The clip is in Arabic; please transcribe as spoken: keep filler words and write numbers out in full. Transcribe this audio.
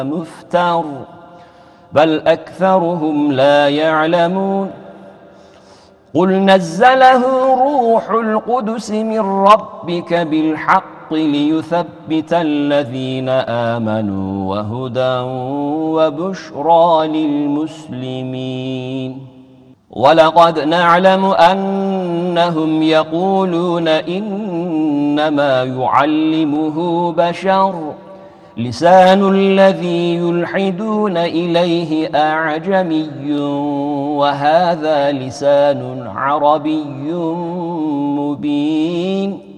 مفتر بل أكثرهم لا يعلمون قل نزله روح القدس من ربك بالحق ليثبت الذين آمنوا وهدى وبشرى للمسلمين ولقد نعلم أنهم يقولون إنما يعلمه بشر لسان الذي يلحدون إليه أعجمي وهذا لسان عربي مبين